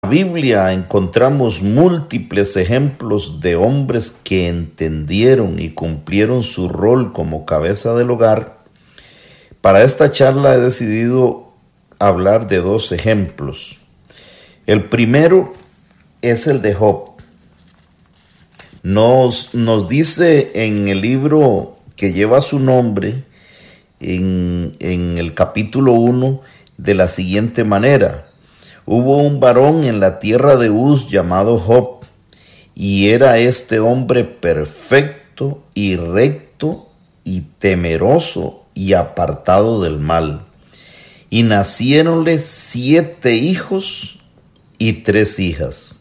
Biblia encontramos múltiples ejemplos de hombres que entendieron y cumplieron su rol como cabeza del hogar. Para esta charla he decidido hablar de dos ejemplos. El primero es el de Job. Nos dice en el libro que lleva su nombre, en el capítulo 1, de la siguiente manera: hubo un varón en la tierra de Uz llamado Job, y era este hombre perfecto y recto y temeroso y apartado del mal. Y naciéronle 7 hijos y 3 hijas.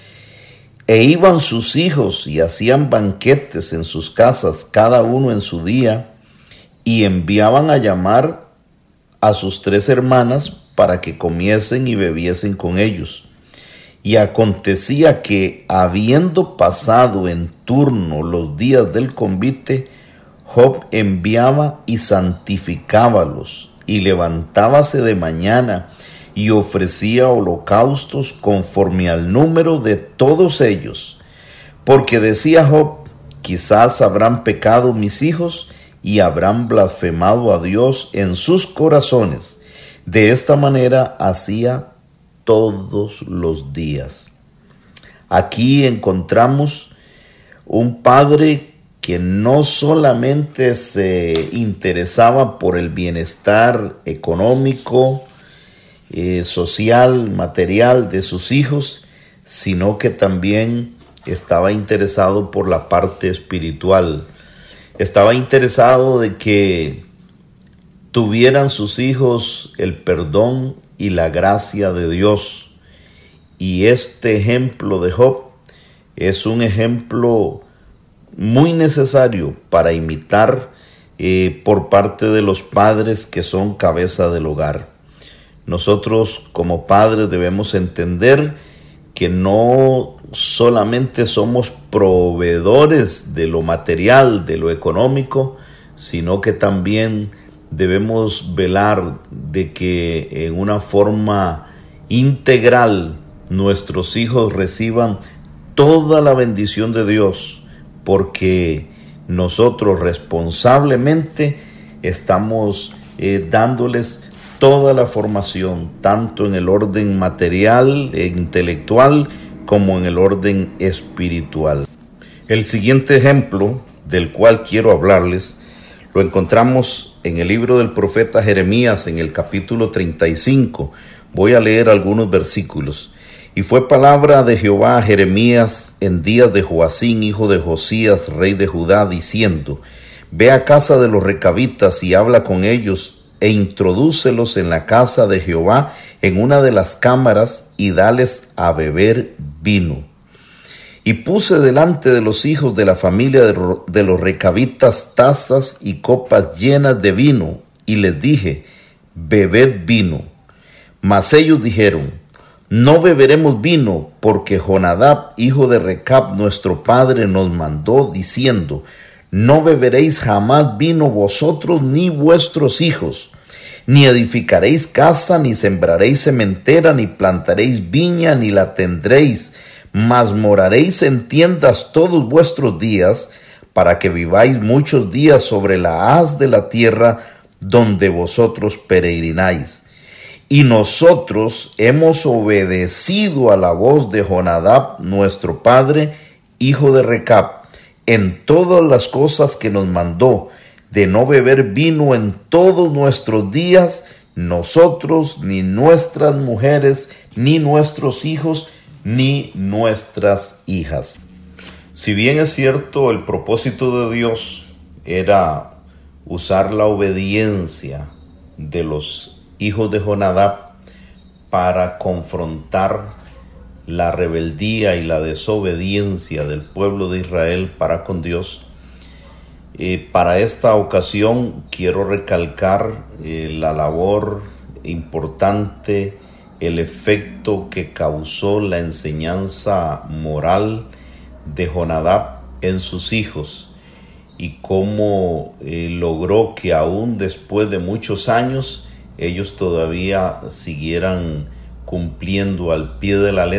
E iban sus hijos y hacían banquetes en sus casas, cada uno en su día, y enviaban a llamar a sus 3 hermanas para que comiesen y bebiesen con ellos. Y acontecía que, habiendo pasado en turno los días del convite, Job enviaba y santificábalos, y levantábase de mañana y ofrecía holocaustos conforme al número de todos ellos. Porque decía Job: quizás habrán pecado mis hijos y habrán blasfemado a Dios en sus corazones. De esta manera hacía todos los días. Aquí encontramos un padre que no solamente se interesaba por el bienestar económico, social, material de sus hijos, sino que también estaba interesado por la parte espiritual. Estaba interesado de que tuvieran sus hijos el perdón y la gracia de Dios. Y este ejemplo de Job es un ejemplo muy necesario para imitar por parte de los padres que son cabeza del hogar. Nosotros como padres debemos entender que no solamente somos proveedores de lo material, de lo económico, sino que también debemos velar de que en una forma integral nuestros hijos reciban toda la bendición de Dios, porque nosotros responsablemente estamos dándoles toda la formación, tanto en el orden material e intelectual como en el orden espiritual. El siguiente ejemplo del cual quiero hablarles lo encontramos en el libro del profeta Jeremías, en el capítulo 35. Voy a leer algunos versículos. Y fue palabra de Jehová a Jeremías en días de Joacín, hijo de Josías, rey de Judá, diciendo: ve a casa de los recabitas y habla con ellos, e introdúcelos en la casa de Jehová en una de las cámaras, y dales a beber vino. Y puse delante de los hijos de la familia de los recabitas tazas y copas llenas de vino, y les dije: bebed vino. Mas ellos dijeron: no beberemos vino, porque Jonadab, hijo de Recab, nuestro padre, nos mandó, diciendo: no beberéis jamás vino vosotros ni vuestros hijos, ni edificaréis casa, ni sembraréis sementera, ni plantaréis viña, ni la tendréis, mas moraréis en tiendas todos vuestros días, para que viváis muchos días sobre la haz de la tierra donde vosotros peregrináis. Y nosotros hemos obedecido a la voz de Jonadab, nuestro padre, hijo de Recab, en todas las cosas que nos mandó, de no beber vino en todos nuestros días, nosotros, ni nuestras mujeres, ni nuestros hijos, ni nuestras hijas. Si bien es cierto, el propósito de Dios era usar la obediencia de los hijos de Jonadab para confrontar la rebeldía y la desobediencia del pueblo de Israel para con Dios, para esta ocasión quiero recalcar la labor importante, el efecto que causó la enseñanza moral de Jonadab en sus hijos, y cómo logró que aún después de muchos años ellos todavía siguieran cumpliendo al pie de la letra